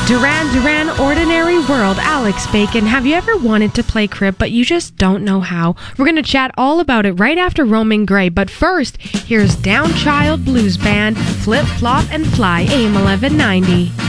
Duran Duran, Ordinary World, Alex Bacon. Have you ever wanted to play crib, but you just don't know how? We're going to chat all about it right after Roman Gray. But first, here's Downchild Blues Band, Flip, Flop, and Fly, AM 1190.